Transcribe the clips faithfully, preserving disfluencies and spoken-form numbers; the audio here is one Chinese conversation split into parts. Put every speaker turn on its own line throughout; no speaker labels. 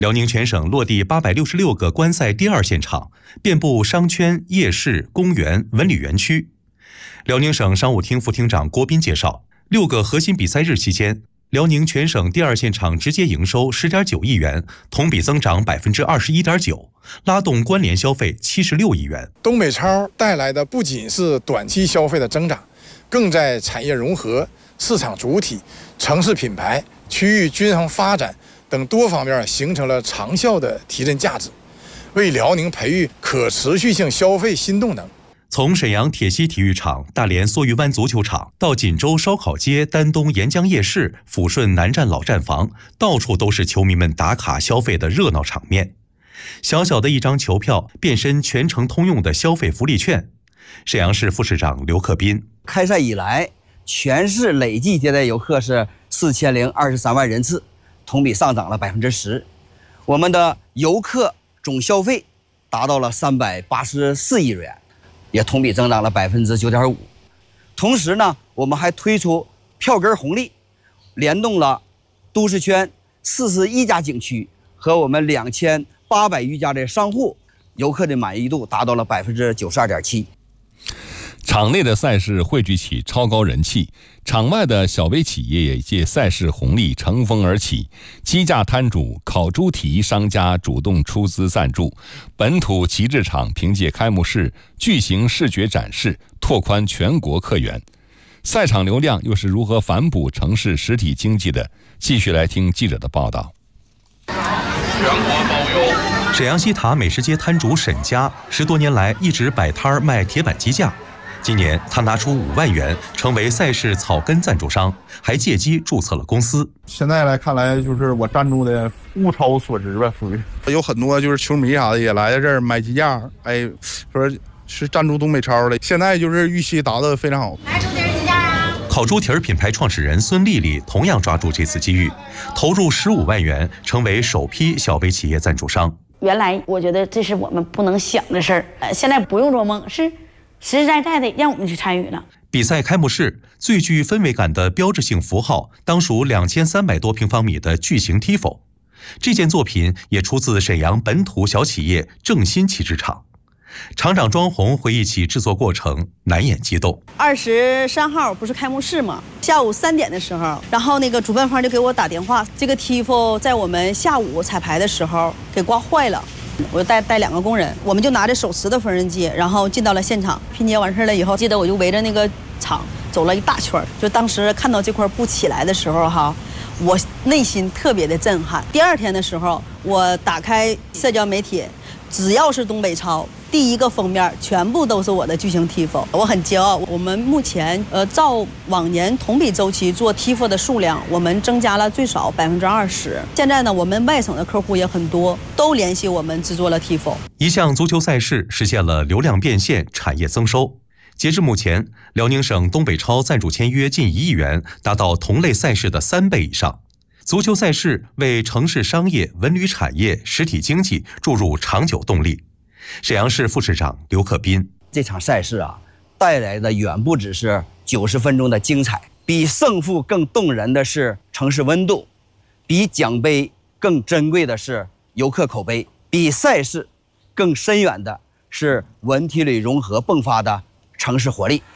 辽宁全省落地八百六十六个观赛第二现场，遍布商圈、夜市、公园、文旅园区。辽宁省商务厅副厅长郭斌介绍，六个核心比赛日期间，辽宁全省第二现场直接营收 十点九亿元，同比增长 百分之二十一点九， 拉动关联消费七十六亿元。
东北超带来的不仅是短期消费的增长，更在产业融合、市场主体、城市品牌、区域均衡发展等多方面形成了长效的提振价值，为辽宁培育可持续性消费新动能。
从沈阳铁西体育场、大连梭鱼湾足球场到锦州烧烤街、丹东沿江夜市、抚顺南站老站房，到处都是球迷们打卡消费的热闹场面。小小的一张球票变身全程通用的消费福利券。沈阳市副市长刘克斌，
开赛以来，全市累计接待游客是四千零二十三万人次，同比上涨了百分之十。我们的游客总消费达到了三百八十四亿元，也同比增长了百分之九点五。同时呢，我们还推出票根红利，联动了都市圈四十一家景区和我们两千八百余家的商户，游客的满意度达到了百分之九十二点七。
场内的赛事汇聚起超高人气，场外的小微企业也借赛事红利乘风而起。鸡架摊主、烤猪体育商家主动出资赞助，本土旗帜厂凭借开幕式巨型视觉展示拓宽全国客源。赛场流量又是如何反哺城市实体经济的？继续来听记者的报道。
全国包邮。沈阳西塔美食街摊主沈家十多年来一直摆摊卖铁板鸡架。今年他拿出五万元成为赛事草根赞助商，还借机注册了公司。
现在来看来，就是我赞助的物超所值吧，属于有很多就是球迷啥的也来这儿买鸡架，哎，说是赞助东北超的。现在就是预期达到非常好。
来猪蹄儿鸡架啊！烤猪蹄儿品牌创始人孙丽丽同样抓住这次机遇，投入十五万元成为首批小微企业赞助商。
原来我觉得这是我们不能想的事儿，呃，现在不用做梦，是实实在在的让我们去参与了。
比赛开幕式最具氛围感的标志性符号，当属两千三百多平方米的巨型 T I F O。这件作品也出自沈阳本土小企业正新旗帜厂。厂长庄红回忆起制作过程，难掩激动。
二十三号不是开幕式吗？下午三点的时候，然后那个主办方就给我打电话，这个 T I F O 在我们下午彩排的时候给刮坏了。我就带带两个工人，我们就拿着手持的缝纫机，然后进到了现场。拼接完事了以后，记得我就围着那个厂走了一大圈。就当时看到这块布起来的时候哈，我内心特别的震撼。第二天的时候，我打开社交媒体，只要是东北超，第一个封面全部都是我的巨型 T I F O， 我很骄傲。我们目前呃照往年同比周期做 T I F O 的数量，我们增加了最少百分之二十。现在呢，我们外省的客户也很多，都联系我们制作了 T I F O。
一项足球赛事实现了流量变现、产业增收。截至目前，辽宁省东北超赞助签约近一亿元，达到同类赛事的三倍以上。足球赛事为城市商业、文旅产业、实体经济注入长久动力。沈阳市副市长刘克斌，
这场赛事啊，带来的远不只是九十分钟的精彩，比胜负更动人的是城市温度，比奖杯更珍贵的是游客口碑，比赛事更深远的是文体旅融合迸发的城市活力。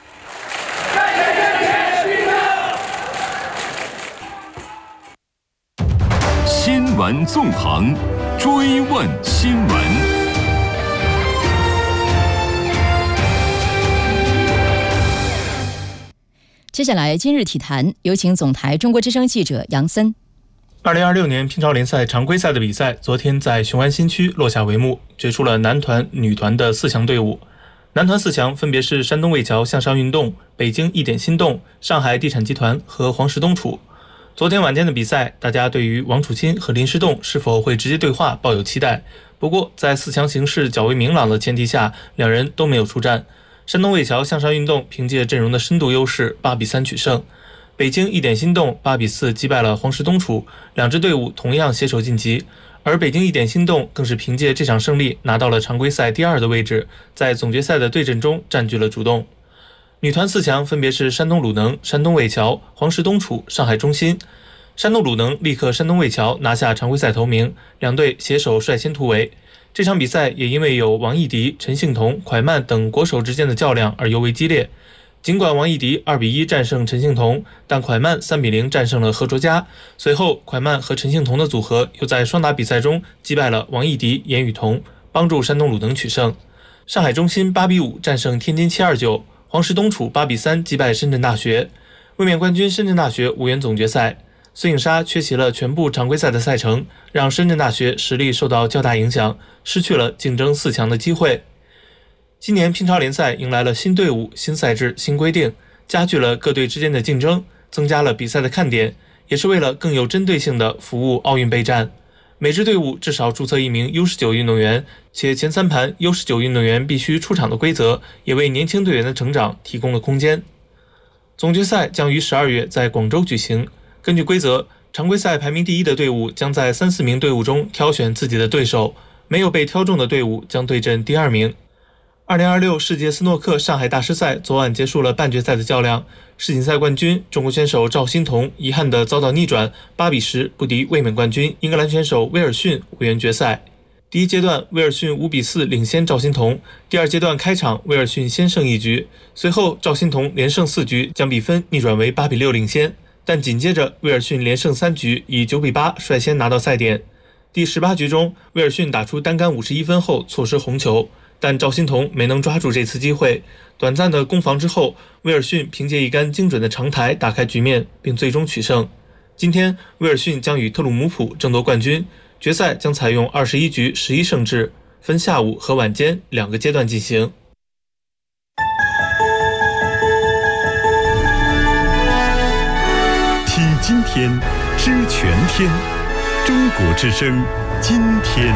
新闻纵横，追问新闻。
接下来今日体坛，有请总台中国之声记者杨森。
二零二六年乒超联赛常规赛的比赛昨天在雄安新区落下帷幕，决出了男团、女团的四强队伍。男团四强分别是山东魏桥向上运动、北京易点心动、上海地产集团和黄石东储。昨天晚间的比赛，大家对于王楚钦和林诗栋是否会直接对话抱有期待。不过在四强形势较为明朗的前提下，两人都没有出战。山东魏桥向上运动凭借阵容的深度优势八比三取胜，北京易点心动八比四击败了黄石东储，两支队伍同样携手晋级。而北京易点心动更是凭借这场胜利拿到了常规赛第二的位置，在总决赛的对阵中占据了主动。女团四强分别是山东鲁能、山东魏桥、黄石东储、上海中心。 山东鲁能力克山东魏桥，拿下常规赛头名，两队携手率先突围。这场比赛也因为有王艺迪、陈幸同、蒯曼等国手之间的较量而尤为激烈。尽管王艺迪二比一战胜陈幸同，但蒯曼三比零战胜了何卓佳。随后，蒯曼和陈幸同的组合又在双打比赛中击败了王艺迪、严雨桐，帮助山东鲁能取胜。上海中心八比五战胜天津七二九，黄石东储八比三击败深圳大学。卫冕冠军深圳大学无缘总决赛。孙颖莎缺席了全部常规赛的赛程，让深圳大学实力受到较大影响，失去了竞争四强的机会。今年乒超联赛迎来了新队伍、新赛制、新规定，加剧了各队之间的竞争，增加了比赛的看点，也是为了更有针对性地服务奥运备战。每支队伍至少注册一名 U 十九 运动员，且前三盘 U 十九 运动员必须出场的规则，也为年轻队员的成长提供了空间。总决赛将于十二月在广州举行。根据规则，常规赛排名第一的队伍将在三四名队伍中挑选自己的对手，没有被挑中的队伍将对阵第二名。二零二六世界斯诺克上海大师赛昨晚结束了半决赛的较量，世锦赛冠军中国选手赵心童遗憾地遭到逆转，八比十不敌卫冕冠军英格兰选手威尔逊，无缘决赛。第一阶段，威尔逊五比四领先赵心童。第二阶段开场，威尔逊先胜一局，随后赵心童连胜四局，将比分逆转为八比六领先。但紧接着，威尔逊连胜三局，以九比八率先拿到赛点。第十八局中，威尔逊打出单杆五十一分后错失红球，但赵心童没能抓住这次机会。短暂的攻防之后，威尔逊凭借一杆精准的长台打开局面，并最终取胜。今天，威尔逊将与特鲁姆普争夺冠军。决赛将采用二十一局十一胜制，分下午和晚间两个阶段进行。
听今天，知全天，中国之声，今天。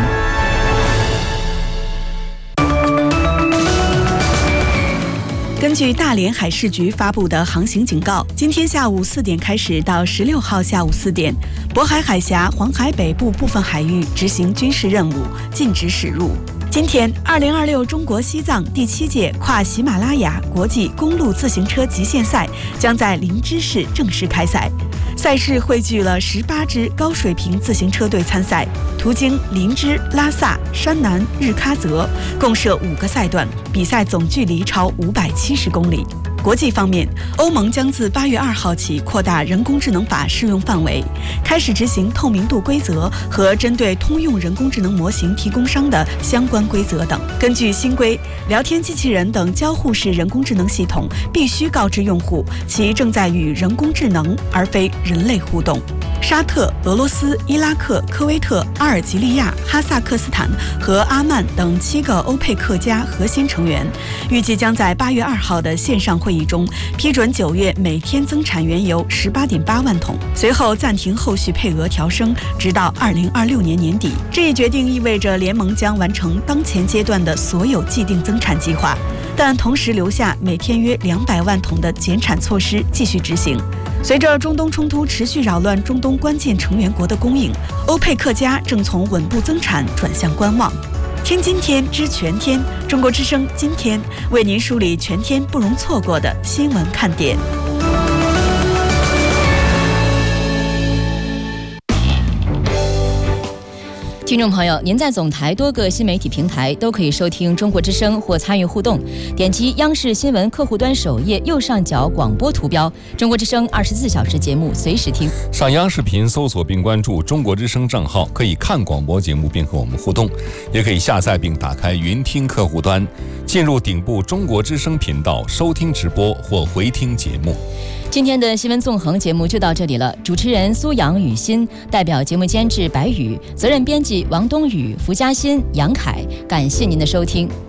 根据大连海事局发布的航行警告，今天下午四点开始到十六号下午四点，渤海海峡、黄海北部部分海域执行军事任务，禁止驶入。今天，二零二六中国西藏第七届跨喜马拉雅国际公路自行车极限赛将在林芝市正式开赛。赛事汇聚了十八支高水平自行车队参赛，途经林芝、拉萨、山南、日喀则，共设五个赛段，比赛总距离超五百七十公里。国际方面，欧盟将自八月二号起扩大人工智能法适用范围，开始执行透明度规则和针对通用人工智能模型提供商的相关规则等。根据新规，聊天机器人等交互式人工智能系统必须告知用户其正在与人工智能而非人类互动。沙特、俄罗斯、伊拉克、科威特、阿尔及利亚、哈萨克斯坦和阿曼等七个欧佩克加核心成员，预计将在八月二号的线上会议中批准九月每天增产原油十八点八万桶，随后暂停后续配额调升，直到二零二六年年底。这一决定意味着联盟将完成当前阶段的所有既定增产计划，但同时留下每天约两百万桶的减产措施继续执行。随着中东冲突持续扰乱中东关键成员国的供应，欧佩克加正从稳步增产转向观望。听今天知全天，中国之声今天为您梳理全天不容错过的新闻看点。
听众朋友，您在总台多个新媒体平台都可以收听中国之声或参与互动，点击央视新闻客户端首页右上角广播图标，中国之声二十四小时节目随时听。
上央视频搜索并关注中国之声账号，可以看广播节目并和我们互动，也可以下载并打开云听客户端，进入顶部中国之声频道收听直播或回听节目。
今天的新闻纵横节目就到这里了，主持人苏阳、雨欣，代表节目监制白宇，责任编辑王冬雨、福嘉欣、杨凯，感谢您的收听。